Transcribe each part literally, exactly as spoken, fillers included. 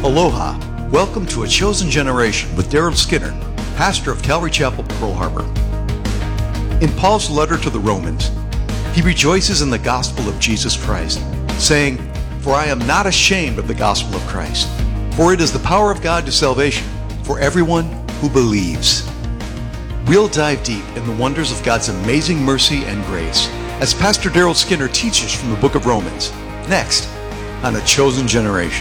Aloha. Welcome to A Chosen Generation with Daryl Skinner, pastor of Calvary Chapel, Pearl Harbor. In Paul's letter to the Romans, he rejoices in the gospel of Jesus Christ, saying, "For I am not ashamed of the gospel of Christ, for it is the power of God to salvation for everyone who believes." We'll dive deep in the wonders of God's amazing mercy and grace as Pastor Daryl Skinner teaches from the book of Romans, next on A Chosen Generation.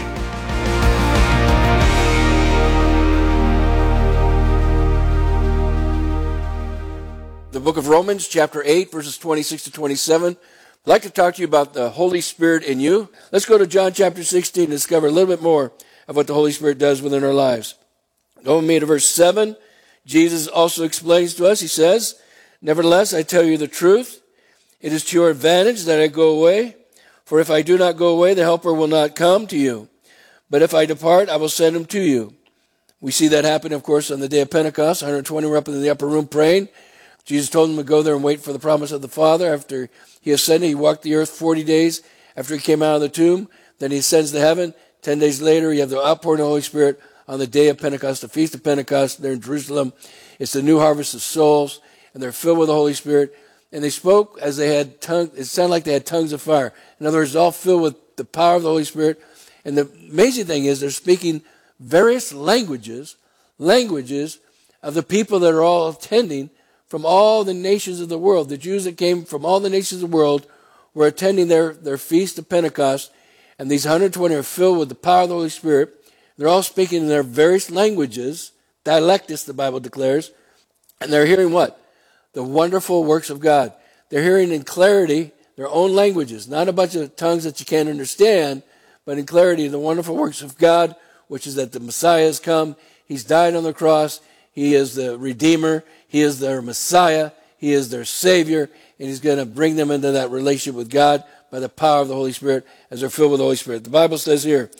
The book of Romans, chapter eight, verses twenty-six to twenty-seven. I'd like to talk to you about the Holy Spirit in you. Let's go to John chapter sixteen and discover a little bit more of what the Holy Spirit does within our lives. Go with me to verse seven. Jesus also explains to us, he says, "Nevertheless, I tell you the truth. It is to your advantage that I go away. For if I do not go away, the Helper will not come to you. But if I depart, I will send him to you." We see that happen, of course, on the day of Pentecost. one hundred twenty were up in the upper room praying. Jesus told them to go there and wait for the promise of the Father. After he ascended, he walked the earth forty days after he came out of the tomb. Then he ascends to heaven. Ten days later, you have the outpouring of the Holy Spirit on the day of Pentecost, the Feast of Pentecost. They're in Jerusalem. It's the new harvest of souls, and they're filled with the Holy Spirit. And they spoke as they had tongues. It sounded like they had tongues of fire. In other words, all filled with the power of the Holy Spirit. And the amazing thing is they're speaking various languages, languages of the people that are all attending from all the nations of the world. The Jews that came from all the nations of the world were attending their, their feast of Pentecost, and these one hundred twenty are filled with the power of the Holy Spirit. They're all speaking in their various languages, dialectus, the Bible declares, and they're hearing what? The wonderful works of God. They're hearing in clarity their own languages, not a bunch of tongues that you can't understand, but in clarity the wonderful works of God, which is that the Messiah has come. He's died on the cross. He is the Redeemer. He is their Messiah. He is their Savior. And he's going to bring them into that relationship with God by the power of the Holy Spirit as they're filled with the Holy Spirit. The Bible says here,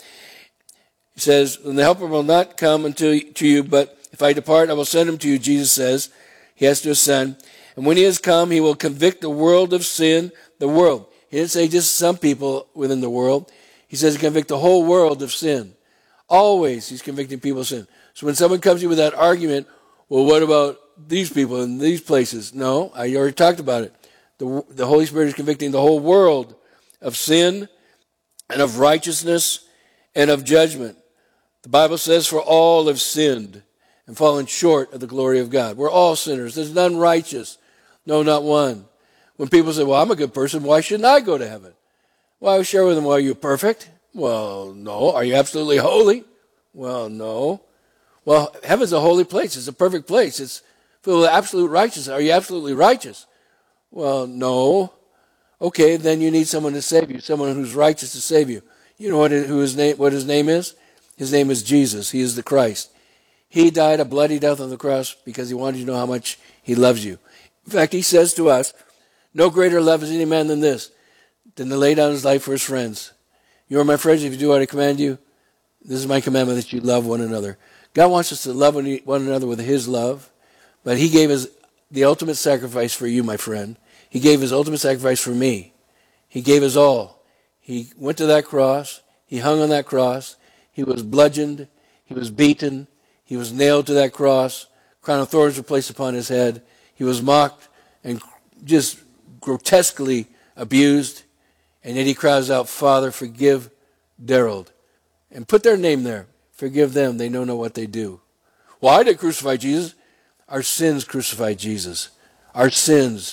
it says, "And the Helper will not come unto to you, but if I depart, I will send him to you," Jesus says. He has to ascend. "And when he has come, he will convict the world of sin." The world. He didn't say just some people within the world. He says he convict the whole world of sin. Always he's convicting people of sin. So when someone comes to you with that argument, well, what about these people in these places? No, I already talked about it. The, the Holy Spirit is convicting the whole world of sin and of righteousness and of judgment. The Bible says, "For all have sinned and fallen short of the glory of God." We're all sinners. There's none righteous. No, not one. When people say, "Well, I'm a good person, why shouldn't I go to heaven?" Well, I would share with them, "Well, are you perfect?" Well, no. "Are you absolutely holy?" Well, no. Well, heaven's a holy place. It's a perfect place. It's filled with absolute righteousness. Are you absolutely righteous? Well, no. Okay, then you need someone to save you, someone who's righteous to save you. You know what, who his name, what his name is? His name is Jesus. He is the Christ. He died a bloody death on the cross because he wanted you to know how much he loves you. In fact, he says to us, "No greater love is any man than this, than to lay down his life for his friends. You are my friends if you do what I command you. This is my commandment, that you love one another." God wants us to love one another with his love, but he gave us the ultimate sacrifice for you, my friend. He gave his ultimate sacrifice for me. He gave us all. He went to that cross. He hung on that cross. He was bludgeoned. He was beaten. He was nailed to that cross. Crown of thorns were placed upon his head. He was mocked and just grotesquely abused. And yet he cries out, "Father, forgive Daryl." And put their name there. Forgive them. They don't know what they do. Why did they crucify Jesus? Our sins crucified Jesus. Our sins.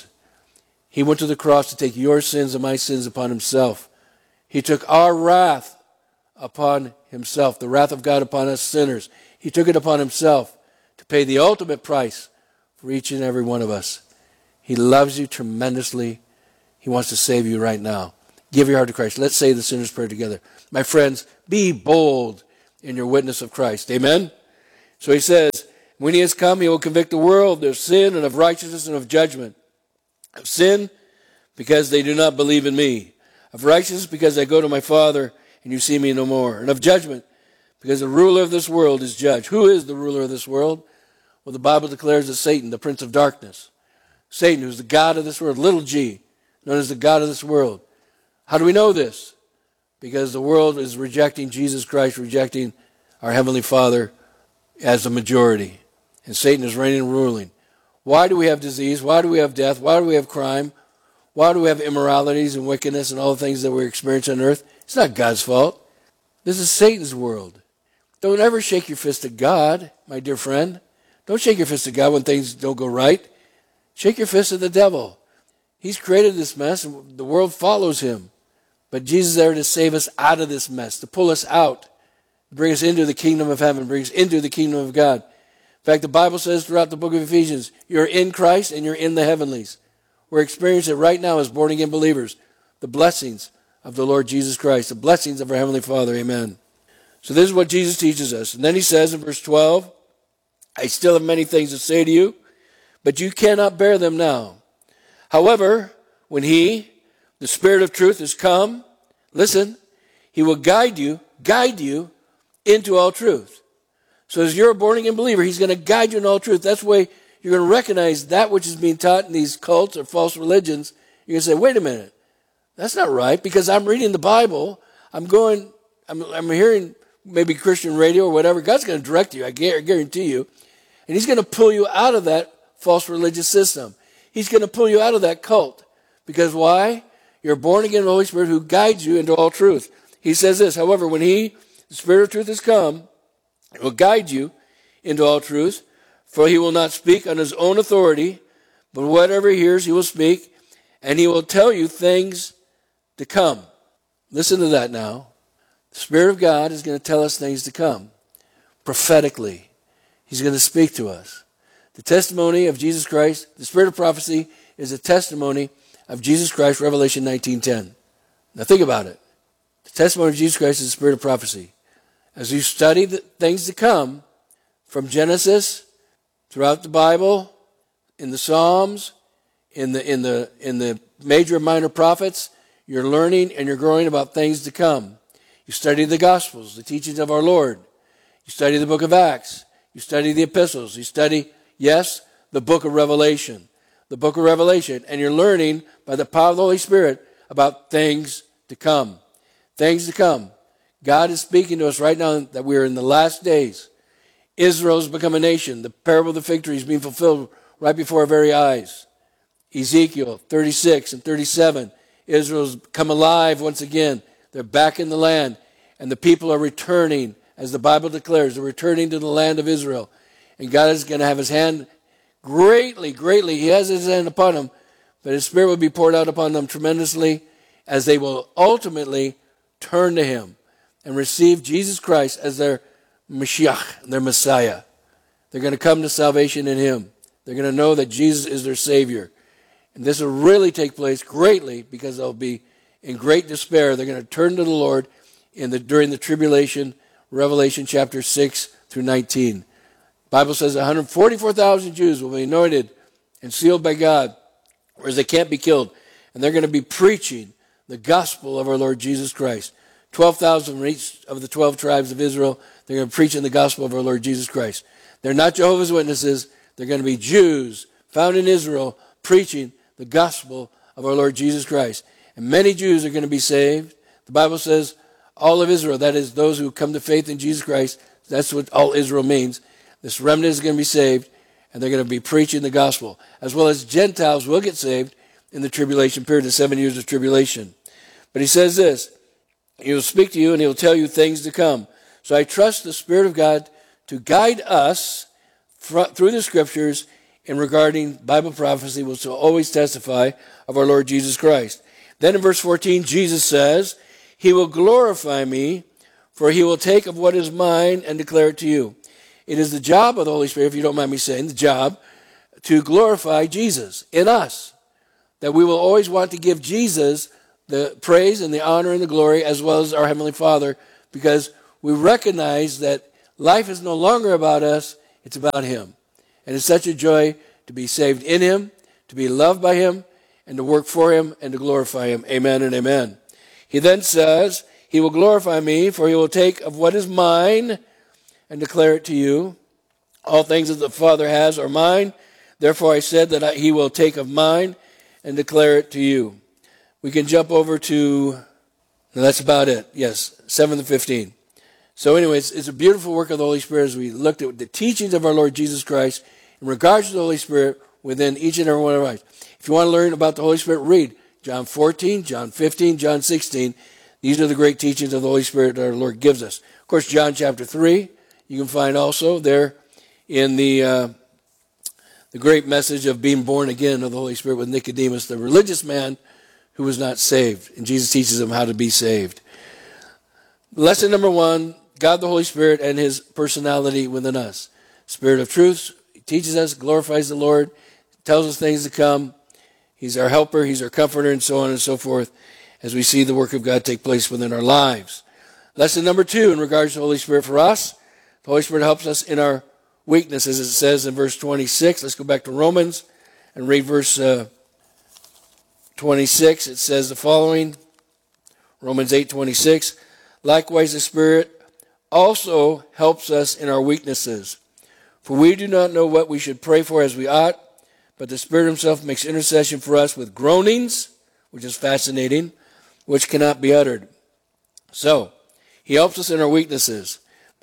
He went to the cross to take your sins and my sins upon himself. He took our wrath upon himself, the wrath of God upon us sinners. He took it upon himself to pay the ultimate price for each and every one of us. He loves you tremendously. He wants to save you right now. Give your heart to Christ. Let's say the sinner's prayer together. My friends, be bold in your witness of Christ. Amen? So he says, "When he has come, he will convict the world of sin and of righteousness and of judgment. Of sin, because they do not believe in me. Of righteousness, because I go to my Father, and you see me no more. And of judgment, because the ruler of this world is judged." Who is the ruler of this world? Well, the Bible declares that Satan, the prince of darkness. Satan, who's the god of this world, little g, known as the god of this world. How do we know this? Because the world is rejecting Jesus Christ, rejecting our Heavenly Father as the majority. And Satan is reigning and ruling. Why do we have disease? Why do we have death? Why do we have crime? Why do we have immoralities and wickedness and all the things that we experience on earth? It's not God's fault. This is Satan's world. Don't ever shake your fist at God, my dear friend. Don't shake your fist at God when things don't go right. Shake your fist at the devil. He's created this mess, and the world follows him. But Jesus is there to save us out of this mess, to pull us out, to bring us into the kingdom of heaven, bring us into the kingdom of God. In fact, the Bible says throughout the book of Ephesians, you're in Christ and you're in the heavenlies. We're experiencing it right now as born-again believers, the blessings of the Lord Jesus Christ, the blessings of our Heavenly Father. Amen. So this is what Jesus teaches us. And then he says in verse twelve, I still have many things to say to you, but you cannot bear them now. However, when he, the Spirit of truth, has come, listen, he will guide you, guide you into all truth. So as you're a born-again believer, he's going to guide you in all truth. That's the way you're going to recognize that which is being taught in these cults or false religions. You're going to say, wait a minute, that's not right, because I'm reading the Bible. I'm going, I'm, I'm hearing maybe Christian radio or whatever. God's going to direct you, I guarantee you. And he's going to pull you out of that false religious system. He's going to pull you out of that cult. Because why? You're born again of the Holy Spirit who guides you into all truth. He says this, however, when he, the Spirit of truth, has come, he will guide you into all truth, for he will not speak on his own authority, but whatever he hears he will speak, and he will tell you things to come. Listen to that now. The Spirit of God is going to tell us things to come. Prophetically, he's going to speak to us. The testimony of Jesus Christ, the Spirit of prophecy, is a testimony of Jesus Christ, Revelation nineteen ten. Now think about it. The testimony of Jesus Christ is the Spirit of prophecy. As you study the things to come, from Genesis, throughout the Bible, in the Psalms, in the in the in the major and minor prophets, you're learning and you're growing about things to come. You study the Gospels, the teachings of our Lord. You study the book of Acts. You study the epistles. You study, yes, the book of Revelation. The book of Revelation. And you're learning by the power of the Holy Spirit about things to come. Things to come. God is speaking to us right now that we are in the last days. Israel's become a nation. The parable of the fig tree is being fulfilled right before our very eyes. Ezekiel thirty-six and thirty-seven. Israel's come alive once again. They're back in the land. And the people are returning, as the Bible declares, they're returning to the land of Israel. And God is going to have his hand greatly, greatly. He has his hand upon them, but his Spirit will be poured out upon them tremendously as they will ultimately turn to him and receive Jesus Christ as their Mashiach, their Messiah. They're going to come to salvation in him. They're going to know that Jesus is their Savior. And this will really take place greatly because they'll be in great despair. They're going to turn to the Lord in the, during the tribulation, Revelation chapter six through nineteen. The Bible says one hundred forty-four thousand Jews will be anointed and sealed by God, whereas they can't be killed. And they're going to be preaching the gospel of our Lord Jesus Christ. twelve thousand from each of the twelve tribes of Israel. They're going to preach in the gospel of our Lord Jesus Christ. They're not Jehovah's Witnesses. They're going to be Jews found in Israel preaching the gospel of our Lord Jesus Christ. And many Jews are going to be saved. The Bible says all of Israel, that is those who come to faith in Jesus Christ, that's what all Israel means. This remnant is going to be saved, and they're going to be preaching the gospel. As well as Gentiles will get saved in the tribulation period, the seven years of tribulation. But he says this, he will speak to you and he will tell you things to come. So I trust the Spirit of God to guide us through the scriptures in regarding Bible prophecy, which will always testify of our Lord Jesus Christ. Then in verse fourteen, Jesus says, he will glorify me, for he will take of what is mine and declare it to you. It is the job of the Holy Spirit, if you don't mind me saying, the job to glorify Jesus in us. That we will always want to give Jesus the praise and the honor and the glory as well as our Heavenly Father, because we recognize that life is no longer about us, it's about him. And it's such a joy to be saved in him, to be loved by him, and to work for him and to glorify him. Amen and amen. He then says, he will glorify me, for he will take of what is mine and declare it to you. All things that the Father has are mine. Therefore I said that I, he will take of mine and declare it to you. We can jump over to, no, that's about it. Yes, seven to fifteen. So anyway, it's, it's a beautiful work of the Holy Spirit as we looked at the teachings of our Lord Jesus Christ in regards to the Holy Spirit within each and every one of our lives. If you want to learn about the Holy Spirit, read John fourteen, John fifteen, John sixteen. These are the great teachings of the Holy Spirit that our Lord gives us. Of course, John chapter three, you can find also there in the uh, the great message of being born again of the Holy Spirit with Nicodemus, the religious man who was not saved. And Jesus teaches him how to be saved. Lesson number one, God the Holy Spirit and his personality within us. Spirit of truth, he teaches us, glorifies the Lord, tells us things to come. He's our helper, he's our comforter, and so on and so forth, as we see the work of God take place within our lives. Lesson number two, in regards to the Holy Spirit for us, the Holy Spirit helps us in our weaknesses, as it says in verse twenty-six. Let's go back to Romans and read verse uh, twenty-six. It says the following, Romans eight twenty-six. Likewise, the Spirit also helps us in our weaknesses. For we do not know what we should pray for as we ought, but the Spirit himself makes intercession for us with groanings, which is fascinating, which cannot be uttered. So, he helps us in our weaknesses.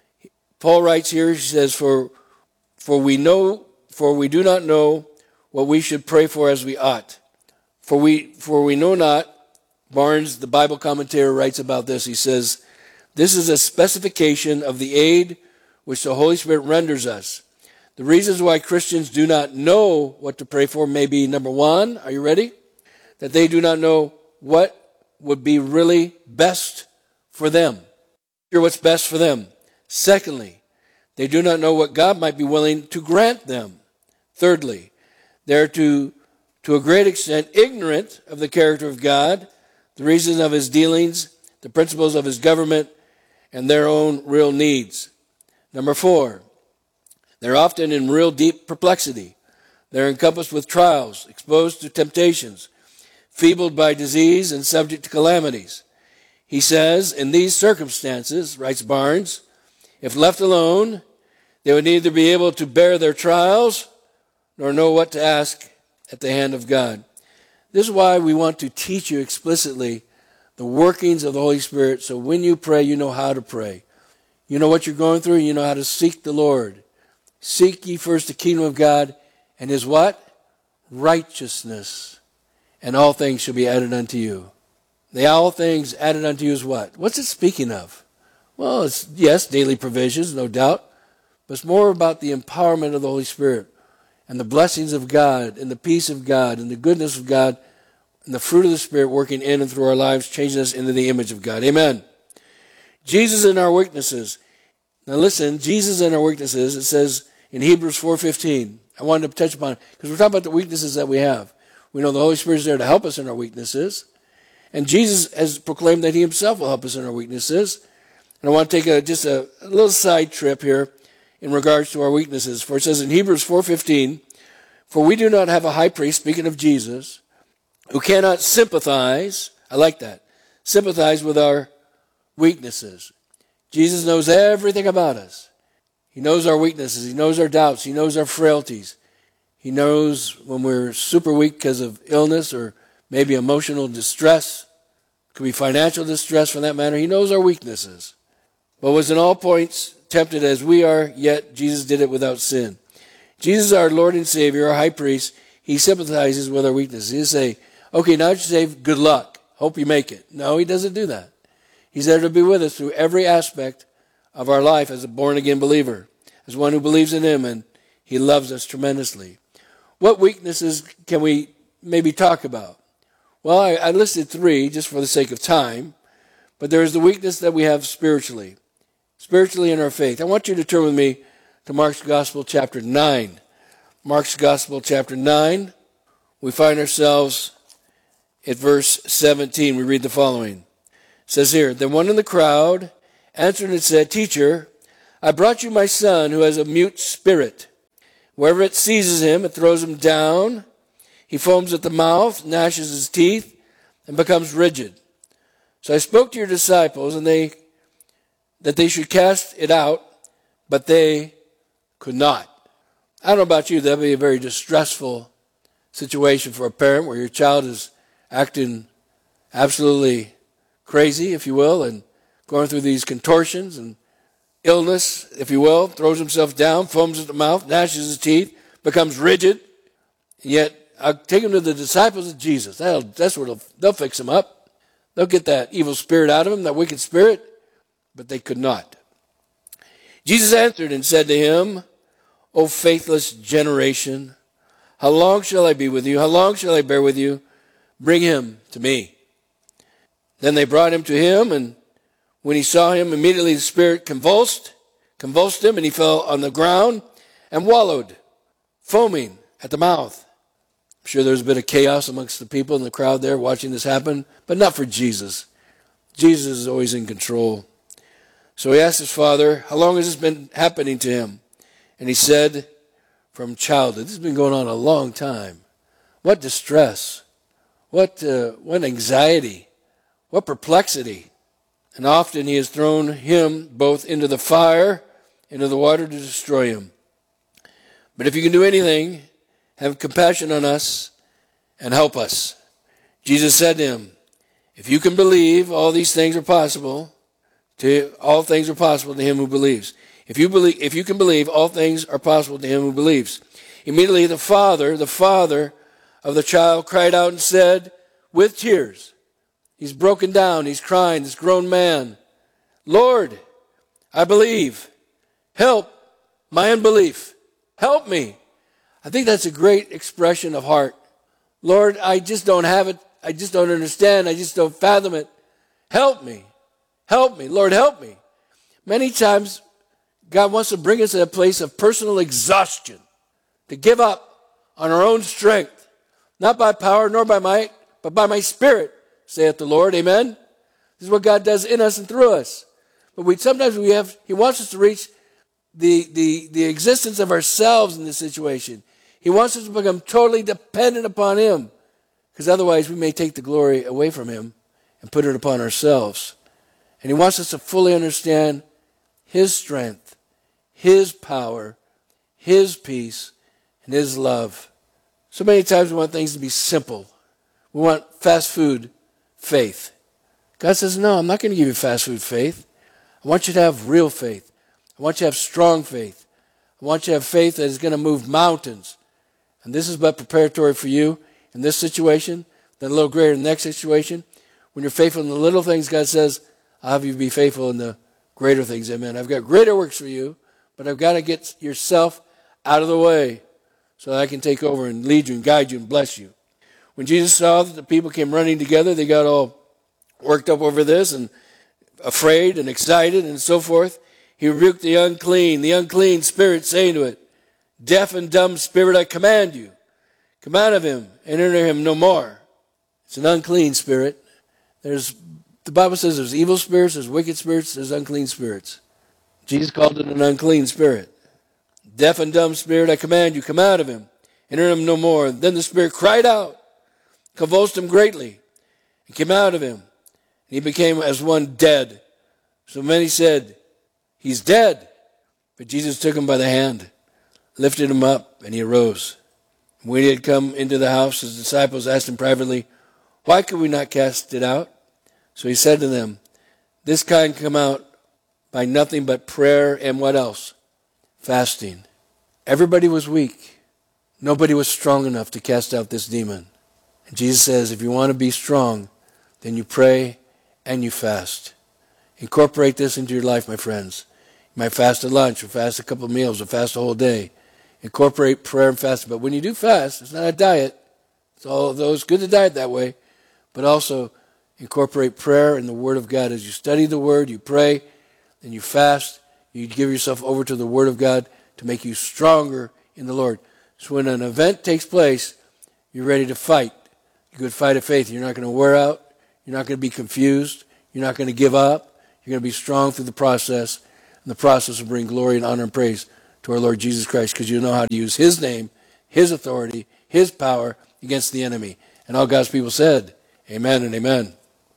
Paul writes here, he says, for, for we know, for we do not know what we should pray for as we ought. For we, for we know not, Barnes, the Bible commentator, writes about this. He says, this is a specification of the aid which the Holy Spirit renders us. The reasons why Christians do not know what to pray for may be, number one, are you ready? That they do not know what would be really best for them. Hear what's best for them. Secondly, they do not know what God might be willing to grant them. Thirdly, they're to, to a great extent ignorant of the character of God, the reasons of his dealings, the principles of his government, and their own real needs. Number four, they're often in real deep perplexity. They're encompassed with trials, exposed to temptations, feebled by disease, and subject to calamities. He says, in these circumstances, writes Barnes, if left alone, they would neither be able to bear their trials nor know what to ask at the hand of God. This is why we want to teach you explicitly the workings of the Holy Spirit, so when you pray, you know how to pray. You know what you're going through, you know how to seek the Lord. Seek ye first the kingdom of God and his what? Righteousness. And all things shall be added unto you. The all things added unto you is what? What's it speaking of? Well, it's, yes, daily provisions, no doubt. But it's more about the empowerment of the Holy Spirit and the blessings of God and the peace of God and the goodness of God and the fruit of the Spirit working in and through our lives, changing us into the image of God. Amen. Jesus in our weaknesses. Now listen, Jesus in our weaknesses, it says in Hebrews four fifteen. I wanted to touch upon it because we're talking about the weaknesses that we have. We know the Holy Spirit is there to help us in our weaknesses. And Jesus has proclaimed that he himself will help us in our weaknesses. And I want to take a, just a, a little side trip here in regards to our weaknesses. For it says in Hebrews four fifteen, for we do not have a high priest, speaking of Jesus, who cannot sympathize, I like that, sympathize with our weaknesses. Jesus knows everything about us. He knows our weaknesses. He knows our doubts. He knows our frailties. He knows when we're super weak because of illness or maybe emotional distress. It could be financial distress for that matter. He knows our weaknesses. But was in all points tempted as we are, yet Jesus did it without sin. Jesus, our Lord and Savior, our high priest, he sympathizes with our weaknesses. He doesn't say, okay, now you're saved, good luck. Hope you make it. No, he doesn't do that. He's there to be with us through every aspect of our life as a born-again believer, as one who believes in him, and he loves us tremendously. What weaknesses can we maybe talk about? Well, I, I listed three just for the sake of time, but there is the weakness that we have spiritually, spiritually in our faith. I want you to turn with me to Mark's Gospel, chapter nine. Mark's Gospel, chapter nine. We find ourselves at verse seventeen. We read the following. It says here, then one in the crowd answered and said, Teacher, I brought you my son who has a mute spirit. Wherever it seizes him, it throws him down. He foams at the mouth, gnashes his teeth, and becomes rigid. So I spoke to your disciples, and they that they should cast it out, but they could not. I don't know about you, that would be a very distressful situation for a parent where your child is acting absolutely crazy, if you will, and going through these contortions and illness, if you will, throws himself down, foams at the mouth, gnashes his teeth, becomes rigid. And yet, I'll take him to the disciples of Jesus. That'll, that's where they'll, they'll fix him up. They'll get that evil spirit out of him, that wicked spirit, but they could not. Jesus answered and said to him, O faithless generation, how long shall I be with you? How long shall I bear with you? Bring him to me. Then they brought him to him, and when he saw him, immediately the spirit convulsed, convulsed him, and he fell on the ground and wallowed, foaming at the mouth. I'm sure there was a bit of chaos amongst the people in the crowd there watching this happen, but not for Jesus. Jesus is always in control. So he asked his father, how long has this been happening to him? And he said, from childhood. This has been going on a long time. What distress. What, uh, what anxiety. What perplexity. And often he has thrown him both into the fire, into the water to destroy him. But if you can do anything, have compassion on us and help us. Jesus said to him, if you can believe, all these things are possible. To all things are possible to him who believes. If you believe, if you can believe, all things are possible to him who believes. Immediately the father, the father of the child cried out and said, with tears, he's broken down, he's crying, this grown man, Lord, I believe. Help my unbelief. Help me. I think that's a great expression of heart. Lord, I just don't have it. I just don't understand. I just don't fathom it. Help me. Help me. Lord, help me. Many times, God wants to bring us to a place of personal exhaustion, to give up on our own strength, not by power nor by might, but by my spirit, saith the Lord. Amen? This is what God does in us and through us. But we sometimes we have, he wants us to reach the, the, the existence of ourselves in this situation. He wants us to become totally dependent upon him, because otherwise we may take the glory away from him and put it upon ourselves. And he wants us to fully understand his strength, his power, his peace, and his love. So many times we want things to be simple. We want fast food faith. God says, no, I'm not going to give you fast food faith. I want you to have real faith. I want you to have strong faith. I want you to have faith that is going to move mountains. And this is but preparatory for you in this situation, then a little greater in the next situation. When you're faithful in the little things, God says, I'll have you be faithful in the greater things. Amen. I've got greater works for you, but I've got to get yourself out of the way so that I can take over and lead you and guide you and bless you. When Jesus saw that the people came running together, they got all worked up over this and afraid and excited and so forth. He rebuked the unclean, the unclean spirit, saying to it, deaf and dumb spirit, I command you, come out of him and enter him no more. It's an unclean spirit. There's, the Bible says there's evil spirits, there's wicked spirits, there's unclean spirits. Jesus called it an unclean spirit. Deaf and dumb spirit, I command you, come out of him, enter him no more. Then the spirit cried out, convulsed him greatly, and came out of him. And he became as one dead. So many said, he's dead. But Jesus took him by the hand, lifted him up, and he arose. When he had come into the house, his disciples asked him privately, why could we not cast it out? So he said to them, this kind come out by nothing but prayer and what else? Fasting. Everybody was weak. Nobody was strong enough to cast out this demon. And Jesus says, if you want to be strong, then you pray and you fast. Incorporate this into your life, my friends. You might fast at lunch, or fast a couple of meals, or fast a whole day. Incorporate prayer and fasting. But when you do fast, it's not a diet. It's all those good to diet that way. But also incorporate prayer and the Word of God. As you study the Word, you pray, then you fast. You give yourself over to the Word of God to make you stronger in the Lord. So when an event takes place, you're ready to fight. You could fight of faith. You're not going to wear out. You're not going to be confused. You're not going to give up. You're going to be strong through the process. And the process will bring glory and honor and praise to our Lord Jesus Christ, because you know how to use his name, his authority, his power against the enemy. And all God's people said, amen and amen.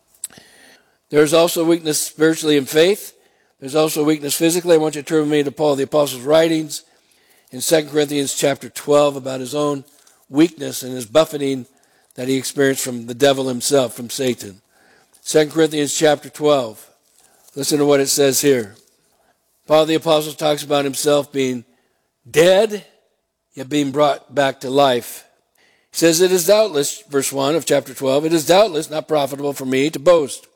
There's also weakness spiritually in faith. There's also weakness physically. I want you to turn with me to Paul the Apostle's writings in Second Corinthians chapter twelve about his own weakness and his buffeting that he experienced from the devil himself, from Satan. Second Corinthians chapter twelve. Listen to what it says here. Paul the Apostle talks about himself being dead, yet being brought back to life. He says, it is doubtless, verse one of chapter twelve, it is doubtless not profitable for me to boast.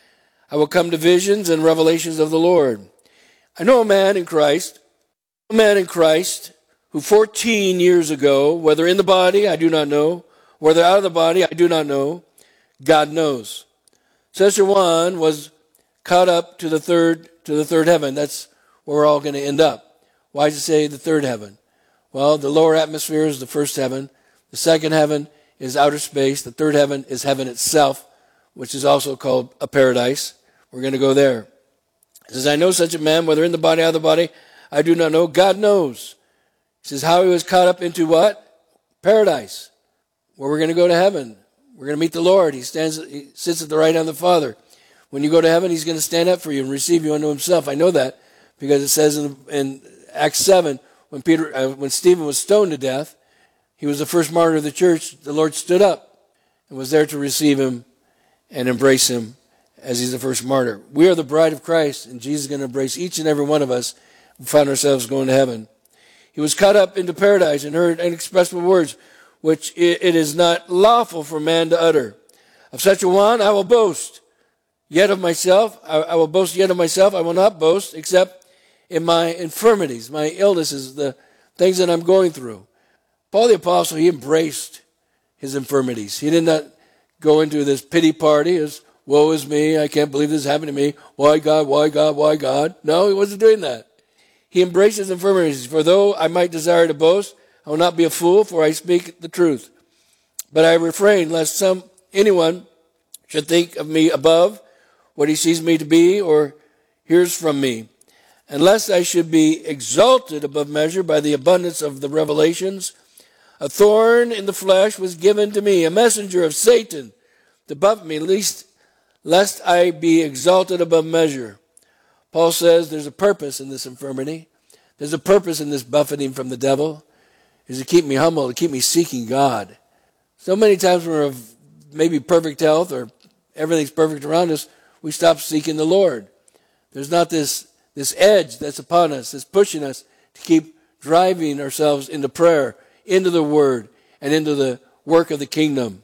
I will come to visions and revelations of the Lord. I know a man in Christ, a man in Christ, who fourteen years ago, whether in the body, I do not know, whether out of the body, I do not know, God knows. Such a one was caught up to the third, to the third heaven. That's where we're all going to end up. Why does it say the third heaven? Well, the lower atmosphere is the first heaven. The second heaven is outer space. The third heaven is heaven itself, which is also called a paradise. We're going to go there. It says, I know such a man, whether in the body or out of the body, I do not know. God knows. He says, how he was caught up into what? Paradise, where we're going to go to heaven. We're going to meet the Lord. He stands, he sits at the right hand of the Father. When you go to heaven, he's going to stand up for you and receive you unto himself. I know that because it says in, in Acts seven, when Peter, uh, when Stephen was stoned to death, he was the first martyr of the church. The Lord stood up and was there to receive him and embrace him as he's the first martyr. We are the bride of Christ, and Jesus is going to embrace each and every one of us who find ourselves going to heaven. He was caught up into paradise and heard inexpressible words, which it is not lawful for man to utter. Of such a one I will boast, yet of myself, I, I will boast yet of myself, I will not boast, except in my infirmities, my illnesses, the things that I'm going through. Paul the Apostle, he embraced his infirmities. He did not go into this pity party as, woe is me, I can't believe this happened to me. Why God, why God, why God? No, he wasn't doing that. He embraced his infirmities. For though I might desire to boast, I will not be a fool, for I speak the truth. But I refrain lest some anyone should think of me above what he sees me to be or hears from me, and lest I should be exalted above measure by the abundance of the revelations. A thorn in the flesh was given to me, a messenger of Satan, to buffet me, least, lest I be exalted above measure. Paul says there's a purpose in this infirmity. There's a purpose in this buffeting from the devil. Is to keep me humble, to keep me seeking God. So many times when we're of maybe perfect health or everything's perfect around us, we stop seeking the Lord. There's not this, this edge that's upon us, that's pushing us to keep driving ourselves into prayer, into the Word, and into the work of the kingdom.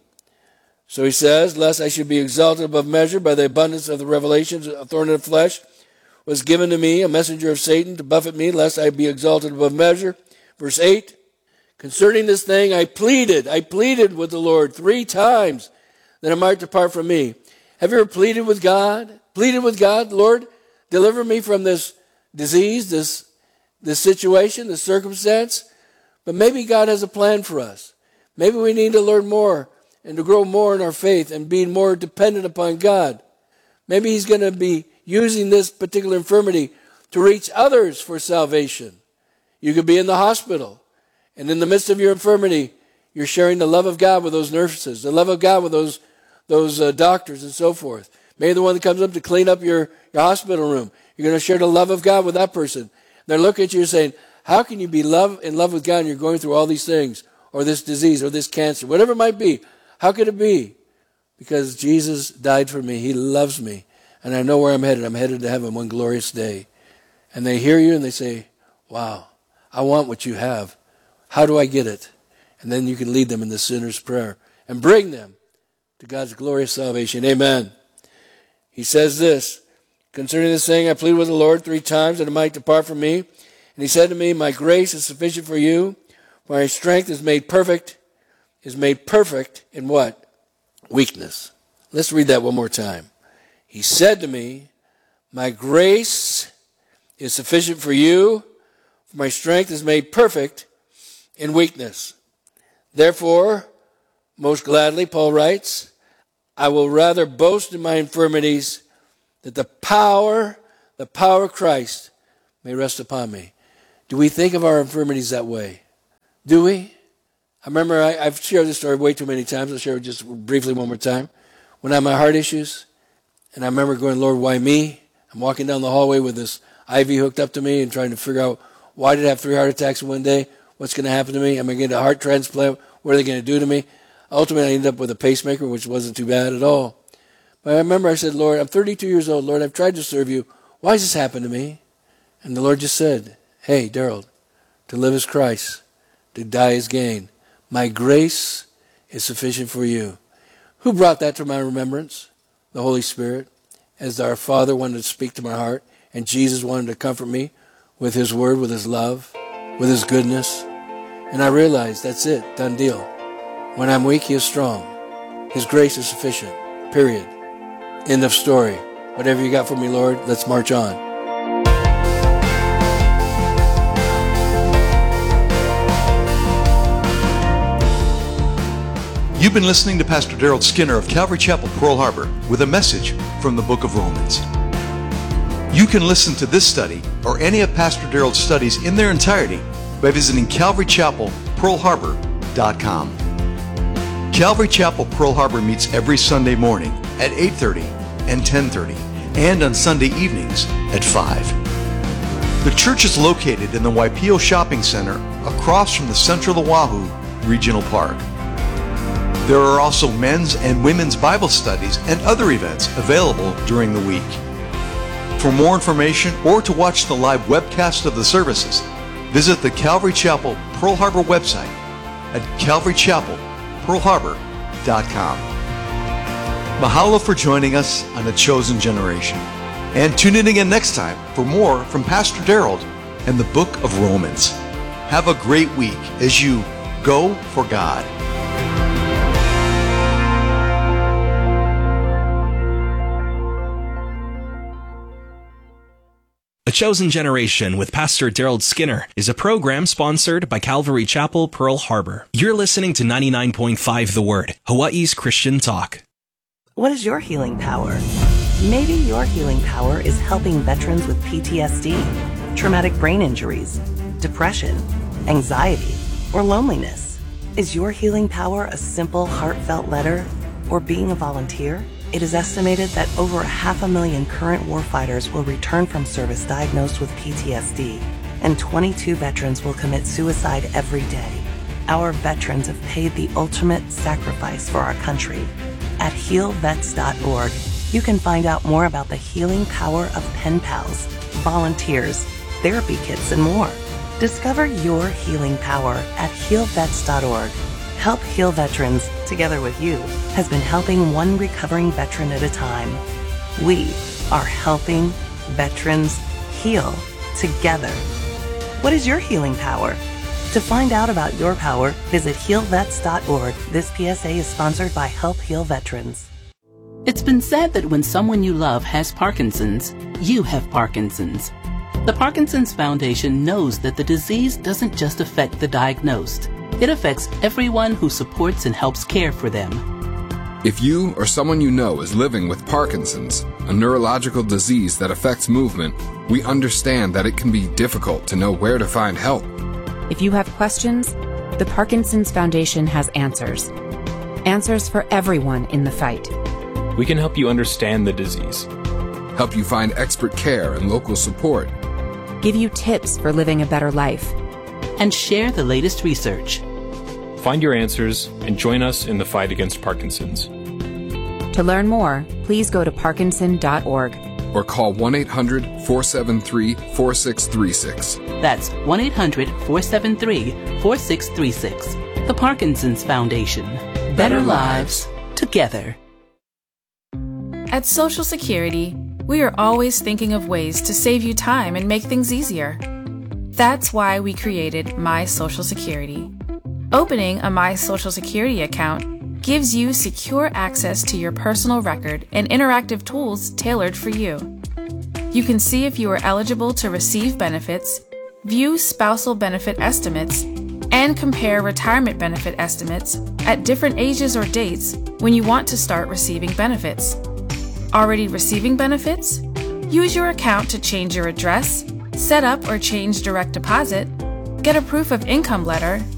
So he says, lest I should be exalted above measure by the abundance of the revelations, a thorn in the flesh was given to me, a messenger of Satan, to buffet me, lest I be exalted above measure. Verse eight, concerning this thing I pleaded, I pleaded with the Lord three times that it might depart from me. Have you ever pleaded with God? Pleaded with God, Lord, deliver me from this disease, this, this situation, this circumstance. But maybe God has a plan for us. Maybe we need to learn more and to grow more in our faith and be more dependent upon God. Maybe he's going to be using this particular infirmity to reach others for salvation. You could be in the hospital, and in the midst of your infirmity, you're sharing the love of God with those nurses, the love of God with those those uh, doctors and so forth. Maybe the one that comes up to clean up your, your hospital room, you're going to share the love of God with that person. They're looking at you saying, how can you be love in love with God and you're going through all these things, or this disease, or this cancer, whatever it might be? How could it be? Because Jesus died for me. He loves me. And I know where I'm headed. I'm headed to heaven one glorious day. And they hear you and they say, wow, I want what you have. How do I get it? And then you can lead them in the sinner's prayer and bring them to God's glorious salvation. Amen. He says this, concerning this thing, I plead with the Lord three times that it might depart from me. And he said to me, my grace is sufficient for you. My strength is made perfect, is made perfect in what? Weakness. Let's read that one more time. He said to me, my grace is sufficient for you, for my strength is made perfect in weakness. Therefore, most gladly, Paul writes, I will rather boast in my infirmities, that the power, the power of Christ may rest upon me. Do we think of our infirmities that way? Do we? I remember I, I've shared this story way too many times. I'll share it just briefly one more time. When I had my heart issues, and I remember going, Lord, why me? I'm walking down the hallway with this I V hooked up to me and trying to figure out, why did I have three heart attacks in one day? What's going to happen to me? Am I going to get a heart transplant? What are they going to do to me? Ultimately, I ended up with a pacemaker, which wasn't too bad at all. But I remember I said, Lord, I'm thirty-two years old. Lord, I've tried to serve you. Why has this happened to me? And the Lord just said, hey, Daryl, to live is Christ, to die is gain. My grace is sufficient for you. Who brought that to my remembrance? The Holy Spirit. As our Father wanted to speak to my heart, and Jesus wanted to comfort me with his word, with his love, with his goodness. And I realized that's it, done deal. When I'm weak, he is strong. His grace is sufficient, period. End of story. Whatever you got for me, Lord, let's march on. You've been listening to Pastor Daryl Skinner of Calvary Chapel, Pearl Harbor, with a message from the book of Romans. You can listen to this study or any of Pastor Daryl's studies in their entirety by visiting calvary chapel pearl harbor dot com. Calvary Chapel, Pearl Harbor meets every Sunday morning at eight thirty and ten thirty, and on Sunday evenings at five. The church is located in the Waipio Shopping Center across from the Central Oahu Regional Park. There are also men's and women's Bible studies and other events available during the week. For more information or to watch the live webcast of the services, visit the Calvary Chapel Pearl Harbor website at calvary chapel pearl harbor dot com. Mahalo for joining us on The Chosen Generation. And tune in again next time for more from Pastor Daryl and the book of Romans. Have a great week as you go for God. A Chosen Generation with Pastor Daryl Skinner is a program sponsored by Calvary Chapel, Pearl Harbor. You're listening to ninety-nine point five The Word, Hawaii's Christian talk. What is your healing power? Maybe your healing power is helping veterans with P T S D, traumatic brain injuries, depression, anxiety, or loneliness. Is your healing power a simple, heartfelt letter or being a volunteer? It is estimated that over a half a million current warfighters will return from service diagnosed with P T S D, and twenty-two veterans will commit suicide every day. Our veterans have paid the ultimate sacrifice for our country. At heal vets dot org, you can find out more about the healing power of pen pals, volunteers, therapy kits, and more. Discover your healing power at heal vets dot org. Help Heal Veterans, together with you, has been helping one recovering veteran at a time. We are helping veterans heal together. What is your healing power? To find out about your power, visit heal vets dot org. This P S A is sponsored by Help Heal Veterans. It's been said that when someone you love has Parkinson's, you have Parkinson's. The Parkinson's Foundation knows that the disease doesn't just affect the diagnosed. It affects everyone who supports and helps care for them. If you or someone you know is living with Parkinson's, a neurological disease that affects movement, we understand that it can be difficult to know where to find help. If you have questions, the Parkinson's Foundation has answers. Answers for everyone in the fight. We can help you understand the disease, help you find expert care and local support, give you tips for living a better life, and share the latest research. Find your answers and join us in the fight against Parkinson's. To learn more, please go to parkinson dot org or call one eight hundred, four seven three, four six three six. That's one eight hundred, four seven three, four six three six. The Parkinson's Foundation. Better, Better lives together. At Social Security, we are always thinking of ways to save you time and make things easier. That's why we created My Social Security. Opening a My Social Security account gives you secure access to your personal record and interactive tools tailored for you. You can see if you are eligible to receive benefits, view spousal benefit estimates, and compare retirement benefit estimates at different ages or dates when you want to start receiving benefits. Already receiving benefits? Use your account to change your address, set up or change direct deposit, get a proof of income letter,